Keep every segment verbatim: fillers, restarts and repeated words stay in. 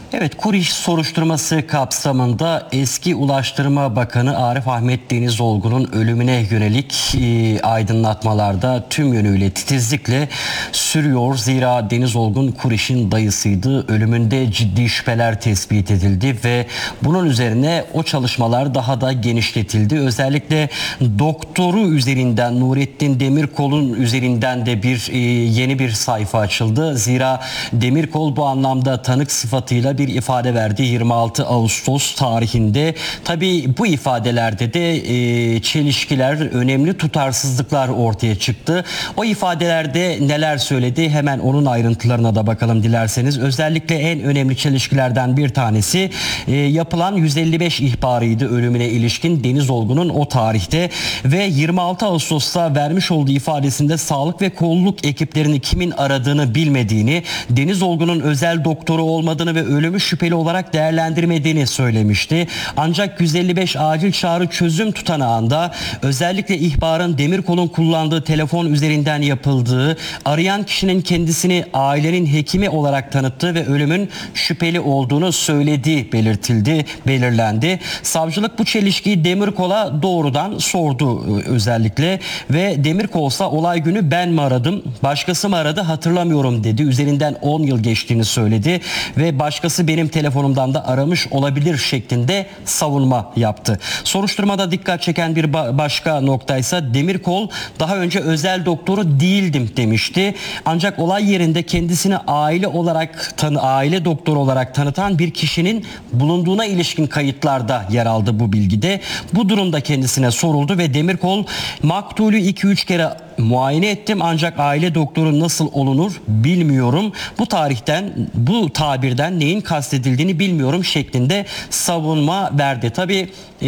Evet, Kuriş soruşturması kapsamında eski Ulaştırma Bakanı Arif Ahmet Denizolgun'un ölümüne yönelik e, aydınlatmalarda tüm yönüyle titizlikle sürüyor. Zira Denizolgun Kuriş'in dayısıydı. Ölümünde ciddi şüpheler tespit edildi ve bunun üzerine o çalışmalar daha da genişletildi. Özellikle doktoru üzerinden, Nurettin Demirkol'un üzerinden de bir e, yeni bir sayfa açıldı. Zira Demirkol bu anlamda tanık sıfatıyla bir ifade verdi yirmi altı Ağustos tarihinde. Tabii bu ifadelerde de e, çelişkiler, önemli tutarsızlıklar ortaya çıktı. O ifadelerde neler söyledi? Hemen onun ayrıntılarına da bakalım dilerseniz. Özellikle en önemli çelişkilerden bir tanesi e, yapılan yüz elli beş ihbarıydı ölümüne ilişkin Denizolgun'un o tarihte ve yirmi altı Ağustos'ta vermiş olduğu ifadesinde sağlık ve kolluk ekiplerini kimin aradığını bilmediğini, Denizolgun'un özel doktoru olmadığını ve ölümü şüpheli olarak değerlendirmediğini söylemişti. Ancak yüz elli beş acil çağrı çözüm tutanağında özellikle ihbarın Demirkol'un kullandığı telefon üzerinden yapıldığı, arayan kişinin kendisini ailenin hekimi olarak tanıttığı ve ölümün şüpheli olduğunu söylediği belirtildi, belirlendi. Savcılık bu çelişkiyi Demirkol'a doğrudan sordu özellikle ve Demirkol ise olay günü ben mi aradım, başkası mı aradı hatırlamıyorum dedi. Üzerinden on yıl geçtiğini söyledi ve başkası benim telefonumdan da aramış olabilir şeklinde savunma yaptı. Soruşturmada dikkat çeken bir ba- başka noktaysa Demirkol daha önce özel doktoru değildim demişti. Ancak olay yerinde kendisini aile olarak tanı aile doktoru olarak tanıtan bir kişinin bulunduğuna ilişkin kayıtlarda yer aldı bu bilgide. Bu durumda kendisine soruldu ve Demirkol maktulü iki üç kere muayene ettim ancak aile doktoru nasıl olunur bilmiyorum. Bu tarihten, bu tabirden neyin kastedildiğini bilmiyorum şeklinde savunma verdi. Tabii e,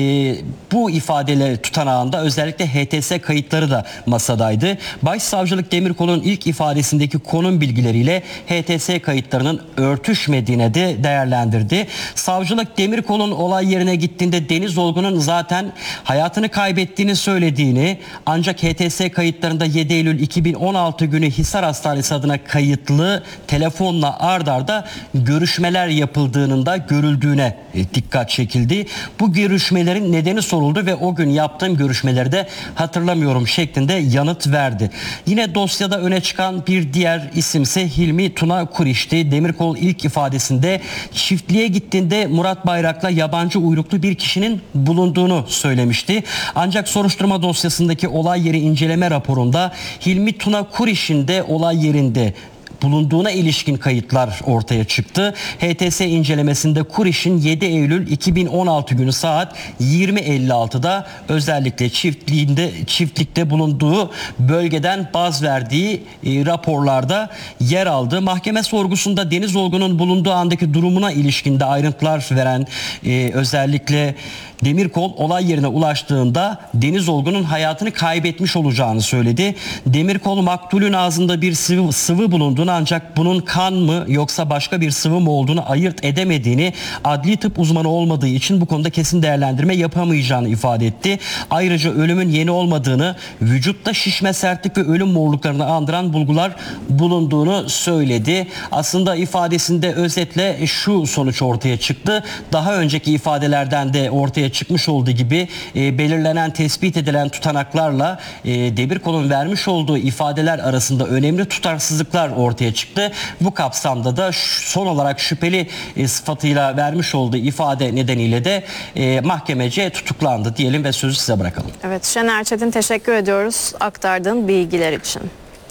bu ifadeler tutanağında özellikle H T S kayıtları da masadaydı. Başsavcılık Demirkol'un ilk ifadesindeki konum bilgileriyle H T S kayıtlarının örtüşmediğine de değerlendirdi. Savcılık Demirkol'un olay yerine gittiğinde Denizolgun'un zaten hayatını kaybettiğini söylediğini ancak H T S kayıtlarında yedi Eylül iki bin on altı günü Hisar Hastanesi adına kayıtlı telefonla ard arda görüşmeler yapıldığının da görüldüğüne dikkat çekildi. Bu görüşmelerin nedeni soruldu ve o gün yaptığım görüşmeleri de hatırlamıyorum şeklinde yanıt verdi. Yine dosyada öne çıkan bir diğer isimse Hilmi Tuna Kuriş'ti. Demirkol ilk ifadesinde çiftliğe gittiğinde Murat Bayrak'la yabancı uyruklu bir kişinin bulunduğunu söylemişti. Ancak soruşturma dosyasındaki olay yeri inceleme raporunda Hilmi Tuna Kuriş'in de olay yerinde bulunduğuna ilişkin kayıtlar ortaya çıktı. H T S incelemesinde Kuriş'in yedi Eylül iki bin on altı günü saat yirmi elli altıda özellikle çiftliğinde çiftlikte bulunduğu bölgeden baz verdiği e, raporlarda yer aldı. Mahkeme sorgusunda Denizolgun'un bulunduğu andaki durumuna ilişkin de ayrıntılar veren e, özellikle Demirkol olay yerine ulaştığında Denizolgun'un hayatını kaybetmiş olacağını söyledi. Demirkol maktulün ağzında bir sıvı, sıvı bulunduğunu ancak bunun kan mı yoksa başka bir sıvı mı olduğunu ayırt edemediğini, adli tıp uzmanı olmadığı için bu konuda kesin değerlendirme yapamayacağını ifade etti. Ayrıca ölümün yeni olmadığını, vücutta şişme, sertlik ve ölüm morluklarını andıran bulgular bulunduğunu söyledi. Aslında ifadesinde özetle şu sonuç ortaya çıktı. Daha önceki ifadelerden de ortaya çıkmış olduğu gibi e, belirlenen, tespit edilen tutanaklarla e, Demirkol'un vermiş olduğu ifadeler arasında önemli tutarsızlıklar ortaya çıktı. Bu kapsamda da son olarak şüpheli e, sıfatıyla vermiş olduğu ifade nedeniyle de e, mahkemece tutuklandı diyelim ve sözü size bırakalım. Evet, Şener Çetin, teşekkür ediyoruz aktardığın bilgiler için.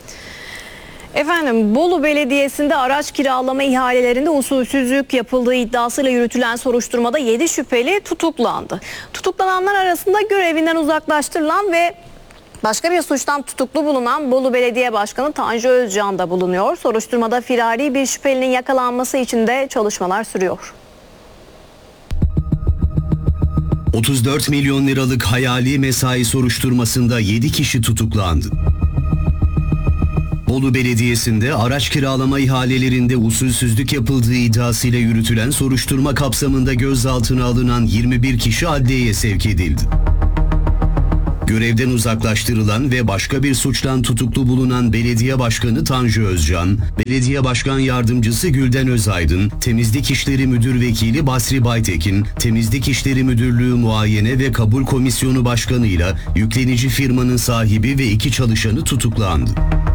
Efendim, Bolu Belediyesi'nde araç kiralama ihalelerinde usulsüzlük yapıldığı iddiasıyla yürütülen soruşturmada yedi şüpheli tutuklandı. Tutuklananlar arasında görevinden uzaklaştırılan ve başka bir suçtan tutuklu bulunan Bolu Belediye Başkanı Tanju Özcan da bulunuyor. Soruşturmada firari bir şüphelinin yakalanması için de çalışmalar sürüyor. otuz dört milyon liralık hayali mesai soruşturmasında yedi kişi tutuklandı. Bolu Belediyesi'nde araç kiralama ihalelerinde usulsüzlük yapıldığı iddiasıyla yürütülen soruşturma kapsamında gözaltına alınan yirmi bir kişi adliyeye sevk edildi. Görevden uzaklaştırılan ve başka bir suçtan tutuklu bulunan Belediye Başkanı Tanju Özcan, Belediye Başkan Yardımcısı Gülden Özaydın, Temizlik İşleri Müdür Vekili Basri Baytekin, Temizlik İşleri Müdürlüğü Muayene ve Kabul Komisyonu Başkanı'yla yüklenici firmanın sahibi ve iki çalışanı tutuklandı.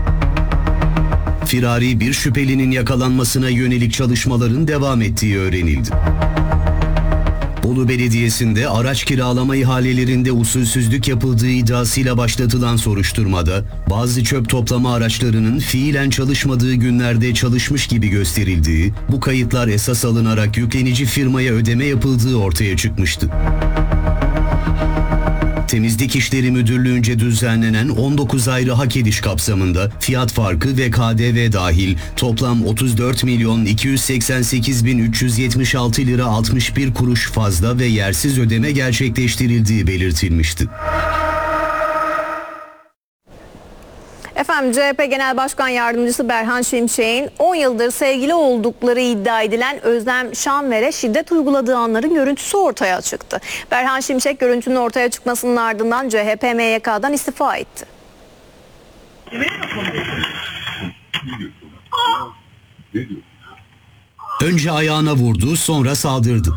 Firari bir şüphelinin yakalanmasına yönelik çalışmaların devam ettiği öğrenildi. Bolu Belediyesi'nde araç kiralama ihalelerinde usulsüzlük yapıldığı iddiasıyla başlatılan soruşturmada bazı çöp toplama araçlarının fiilen çalışmadığı günlerde çalışmış gibi gösterildiği, bu kayıtlar esas alınarak yüklenici firmaya ödeme yapıldığı ortaya çıkmıştı. Temizlik İşleri Müdürlüğü'nce düzenlenen on dokuz ayrı hak ediş kapsamında fiyat farkı ve K D V dahil toplam otuz dört milyon iki yüz seksen sekiz bin üç yüz yetmiş altı lira altmış bir kuruş fazla ve yersiz ödeme gerçekleştirildiği belirtilmişti. Efendim C H P Genel Başkan Yardımcısı Berhan Şimşek'in on yıldır sevgili oldukları iddia edilen Özlem Şanver'e şiddet uyguladığı anların görüntüsü ortaya çıktı. Berhan Şimşek görüntünün ortaya çıkmasının ardından C H P M Y K'dan istifa etti. Önce ayağına vurdu, sonra saldırdı.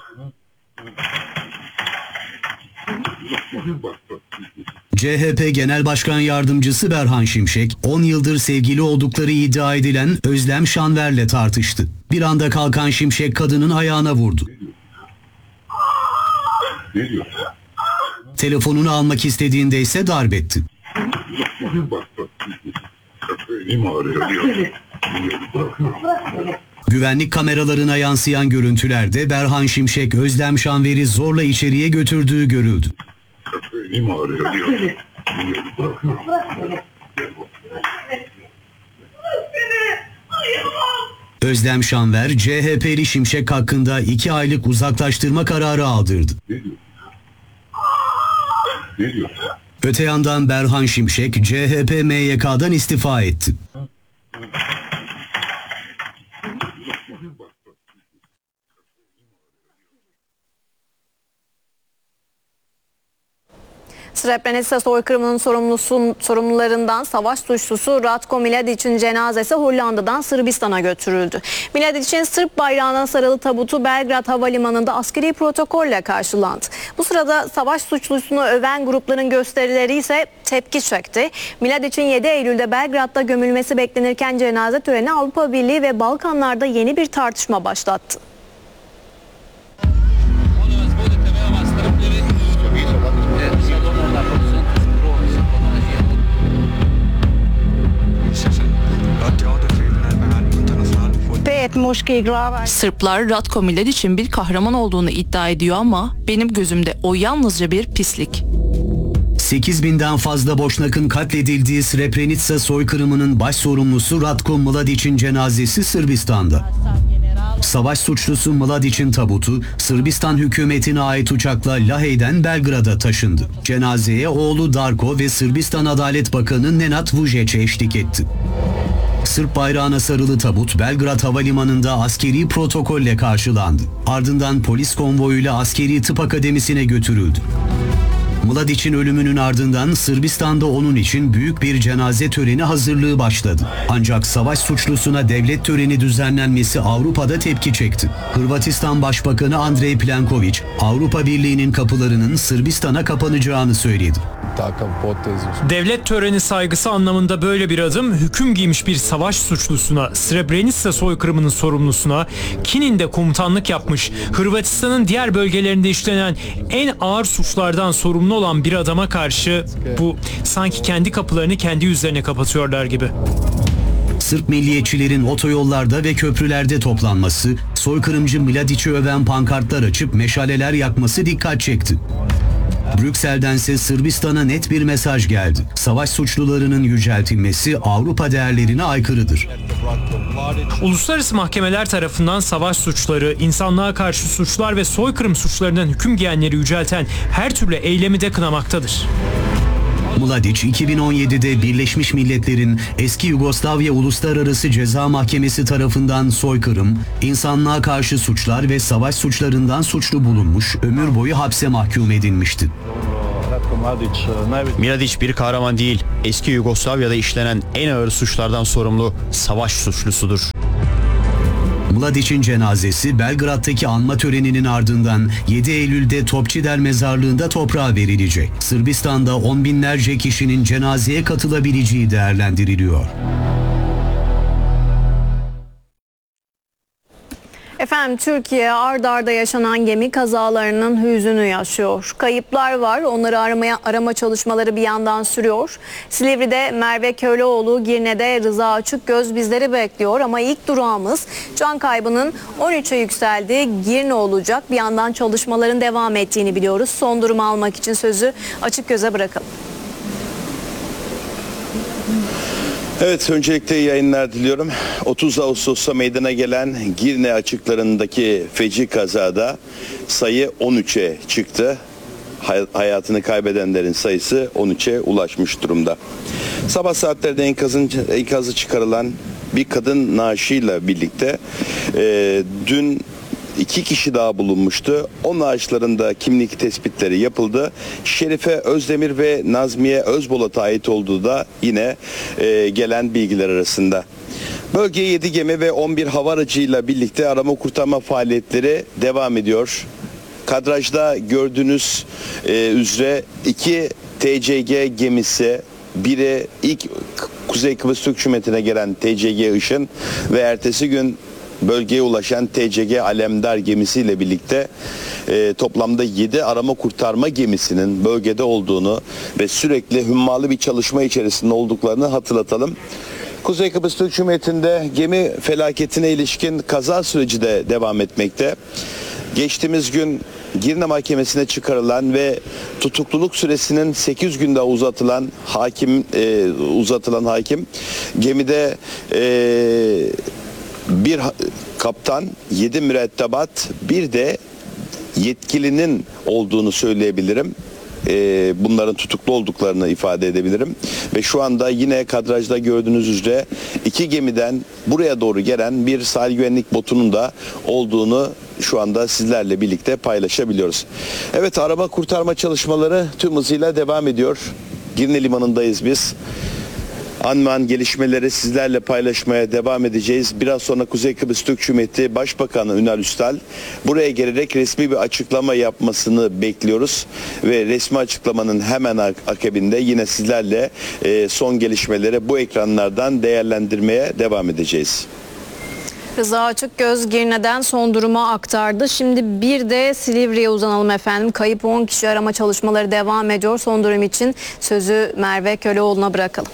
C H P Genel Başkan Yardımcısı Berhan Şimşek, on yıldır sevgili oldukları iddia edilen Özlem Şanver'le tartıştı. Bir anda kalkan Şimşek kadının ayağına vurdu. Telefonunu almak istediğinde ise darp etti. Güvenlik kameralarına yansıyan görüntülerde Berhan Şimşek Özlem Şanver'i zorla içeriye götürdüğü görüldü. Özlem Şanver, C H P'li Şimşek hakkında iki aylık uzaklaştırma kararı aldırdı. Öte yandan Berhan Şimşek, C H P M Y K'dan istifa etti. Srebrenica soykırımının sorumlusu, sorumlularından savaş suçlusu Ratko Mladić'in cenazesi Hollanda'dan Sırbistan'a götürüldü. Mladić'in Sırp bayrağına sarılı tabutu Belgrad Havalimanı'nda askeri protokolle karşılandı. Bu sırada savaş suçlusunu öven grupların gösterileri ise tepki çekti. Mladić'in yedi Eylül'de Belgrad'da gömülmesi beklenirken cenaze töreni Avrupa Birliği ve Balkanlarda yeni bir tartışma başlattı. Sırplar Ratko Mladić'in bir kahraman olduğunu iddia ediyor ama benim gözümde o yalnızca bir pislik. sekiz binden fazla Boşnak'ın katledildiği Srebrenica soykırımının baş sorumlusu Ratko Mladić'in cenazesi Sırbistan'da. Savaş suçlusu Mladić'in tabutu Sırbistan hükümetine ait uçakla Lahey'den Belgrad'a taşındı. Cenazeye oğlu Darko ve Sırbistan Adalet Bakanı Nenad Vučić eşlik etti. Sırp bayrağına sarılı tabut Belgrad Havalimanı'nda askeri protokolle karşılandı. Ardından polis konvoyuyla Askeri Tıp Akademisi'ne götürüldü. Mladić'in ölümünün ardından Sırbistan'da onun için büyük bir cenaze töreni hazırlığı başladı. Ancak savaş suçlusuna devlet töreni düzenlenmesi Avrupa'da tepki çekti. Hırvatistan Başbakanı Andrej Plenković, Avrupa Birliği'nin kapılarının Sırbistan'a kapanacağını söyledi. Devlet töreni saygısı anlamında böyle bir adım hüküm giymiş bir savaş suçlusuna, Srebrenica soykırımının sorumlusuna, Kinin'de komutanlık yapmış, Hırvatistan'ın diğer bölgelerinde işlenen en ağır suçlardan sorumlu olan bir adama karşı bu sanki kendi kapılarını kendi yüzlerine kapatıyorlar gibi. Sırp milliyetçilerin otoyollarda ve köprülerde toplanması, soykırımcı Mladić'i öven pankartlar açıp meşaleler yakması dikkat çekti. Brüksel'dense Sırbistan'a net bir mesaj geldi. Savaş suçlularının yüceltilmesi Avrupa değerlerine aykırıdır. Uluslararası mahkemeler tarafından savaş suçları, insanlığa karşı suçlar ve soykırım suçlarından hüküm giyenleri yücelten her türlü eylemi de kınamaktadır. Mladić iki bin on yedide Birleşmiş Milletler'in eski Yugoslavya Uluslararası Ceza Mahkemesi tarafından soykırım, insanlığa karşı suçlar ve savaş suçlarından suçlu bulunmuş, ömür boyu hapse mahkum edilmişti. Mladić bir kahraman değil, eski Yugoslavya'da işlenen en ağır suçlardan sorumlu savaş suçlusudur. Mladić'in cenazesi Belgrad'daki anma töreninin ardından yedi Eylül'de Topçider mezarlığında toprağa verilecek. Sırbistan'da on binlerce kişinin cenazeye katılabileceği değerlendiriliyor. Efendim Türkiye ard arda yaşanan gemi kazalarının hüznünü yaşıyor. Kayıplar var. Onları aramaya arama çalışmaları bir yandan sürüyor. Silivri'de Merve Köleoğlu, Girne'de Rıza Açıkgöz bizleri bekliyor ama ilk durağımız can kaybının on üçe yükseldiği Girne olacak. Bir yandan çalışmaların devam ettiğini biliyoruz. Son durumu almak için sözü Açıkgöz'e bırakalım. Evet, öncelikle yayınlar diliyorum. otuz Ağustos'ta meydana gelen Girne açıklarındaki feci kazada sayı on üçe çıktı. Hayatını kaybedenlerin sayısı on üçe ulaşmış durumda. Sabah saatlerinde enkazın, enkazı çıkarılan bir kadın naaşıyla birlikte e, dün İki kişi daha bulunmuştu. O naaşlarında kimlik tespitleri yapıldı. Şerife Özdemir ve Nazmiye Özbolat'a ait olduğu da yine e, gelen bilgiler arasında. Bölgeye yedi gemi ve on bir hava aracıyla birlikte arama kurtarma faaliyetleri devam ediyor. Kadrajda gördüğünüz e, üzere iki T C G gemisi, biri ilk Kuzey Kıbrıs Türk Cumhuriyeti'ne gelen T C G Işın ve ertesi gün bölgeye ulaşan T C G Alemdar gemisiyle birlikte e, toplamda yedi arama kurtarma gemisinin bölgede olduğunu ve sürekli hummalı bir çalışma içerisinde olduklarını hatırlatalım. Kuzey Kıbrıs Türk Cumhuriyeti'nde gemi felaketine ilişkin kaza süreci de devam etmekte. Geçtiğimiz gün Girne Mahkemesi'ne çıkarılan ve tutukluluk süresinin sekiz gün daha uzatılan hakim e, uzatılan hakim gemide e, bir kaptan, yedi mürettebat, bir de yetkilinin olduğunu söyleyebilirim. Ee, bunların tutuklu olduklarını ifade edebilirim. Ve şu anda yine kadrajda gördüğünüz üzere iki gemiden buraya doğru gelen bir sahil güvenlik botunun da olduğunu şu anda sizlerle birlikte paylaşabiliyoruz. Evet, arama kurtarma çalışmaları tüm hızıyla devam ediyor. Girne Limanı'ndayız biz. Anman gelişmeleri sizlerle paylaşmaya devam edeceğiz. Biraz sonra Kuzey Kıbrıs Türk Cumhuriyeti Başbakanı Ünal Üstel buraya gelerek resmi bir açıklama yapmasını bekliyoruz. Ve resmi açıklamanın hemen akabinde yine sizlerle son gelişmeleri bu ekranlardan değerlendirmeye devam edeceğiz. Rıza Açıkgöz Girne'den son durumu aktardı. Şimdi bir de Silivri'ye uzanalım efendim. Kayıp on kişi arama çalışmaları devam ediyor. Son durum için sözü Merve Köleoğlu'na bırakalım.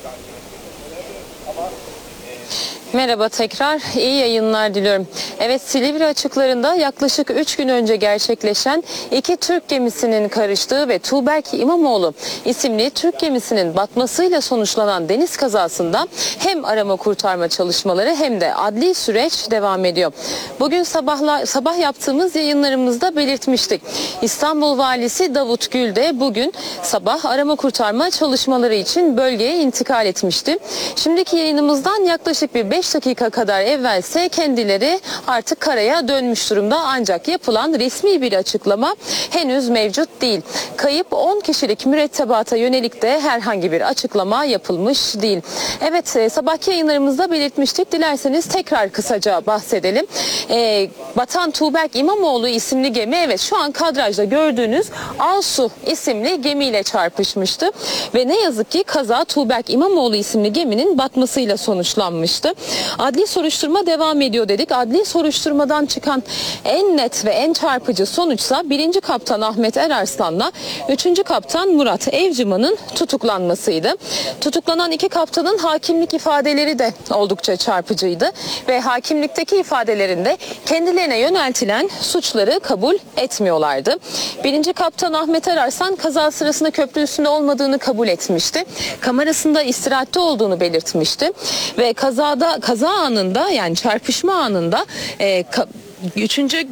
Merhaba tekrar, iyi yayınlar diliyorum. Evet, Silivri açıklarında yaklaşık üç gün önce gerçekleşen iki Türk gemisinin karıştığı ve Tuğberk İmamoğlu isimli Türk gemisinin batmasıyla sonuçlanan deniz kazasında hem arama kurtarma çalışmaları hem de adli süreç devam ediyor. Bugün sabahla, sabah yaptığımız yayınlarımızda belirtmiştik. İstanbul Valisi Davut Gül de bugün sabah arama kurtarma çalışmaları için bölgeye intikal etmişti. Şimdiki yayınımızdan yaklaşık bir beş dakika kadar evvelse kendileri artık karaya dönmüş durumda, ancak yapılan resmi bir açıklama henüz mevcut değil. Kayıp on kişilik mürettebata yönelik de herhangi bir açıklama yapılmış değil. Evet, sabahki yayınlarımızda belirtmiştik. Dilerseniz tekrar kısaca bahsedelim. Ee, Batan Tuğberk İmamoğlu isimli gemi, evet şu an kadrajda gördüğünüz Alsu isimli gemiyle çarpışmıştı. Ve ne yazık ki kaza Tuğberk İmamoğlu isimli geminin batmasıyla sonuçlanmıştı. Adli soruşturma devam ediyor dedik. Adli soruşturmadan çıkan en net ve en çarpıcı sonuçsa birinci kaptan Ahmet Erarslan'la üçüncü kaptan Murat Evciman'ın tutuklanmasıydı. Tutuklanan iki kaptanın hakimlik ifadeleri de oldukça çarpıcıydı ve hakimlikteki ifadelerinde kendilerine yöneltilen suçları kabul etmiyorlardı. Birinci kaptan Ahmet Erarslan kaza sırasında köprü üstünde olmadığını kabul etmişti. Kamerasında istirahatte olduğunu belirtmişti ve kazada kaza anında, yani çarpışma anında e, ka, üçüncü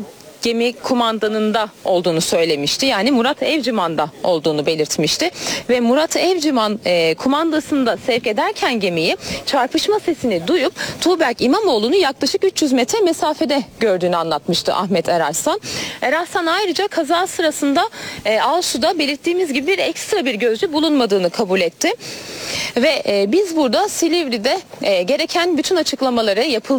gemi kumandanında olduğunu söylemişti. Yani Murat Evciman'da olduğunu belirtmişti. Ve Murat Evciman e, kumandasında sevk ederken gemiyi çarpışma sesini duyup Tuğberk İmamoğlu'nu yaklaşık üç yüz metre mesafede gördüğünü anlatmıştı Ahmet Erarslan. Erarslan ayrıca kaza sırasında e, Alsu'da belirttiğimiz gibi bir ekstra bir gözcü bulunmadığını kabul etti. Ve e, biz burada Silivri'de e, gereken bütün açıklamaları yapıldı.